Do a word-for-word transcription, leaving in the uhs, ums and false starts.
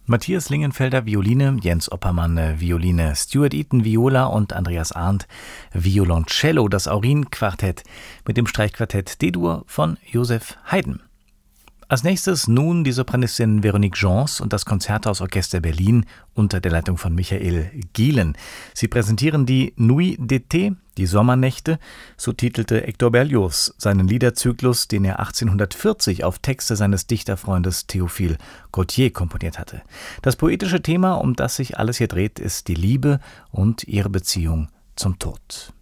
Matthias Lingenfelder Violine, Jens Oppermann Violine, Stuart Eaton Viola und Andreas Arndt Violoncello, das Aurin-Quartett mit dem Streichquartett D-Dur von Joseph Haydn. Als nächstes nun die Sopranistin Véronique Gens und das Konzerthausorchester Berlin unter der Leitung von Michael Gielen. Sie präsentieren die Nuits d'été, die Sommernächte, so titelte Hector Berlioz seinen Liederzyklus, den er achtzehnhundertvierzig auf Texte seines Dichterfreundes Théophile Gautier komponiert hatte. Das poetische Thema, um das sich alles hier dreht, ist die Liebe und ihre Beziehung zum Tod.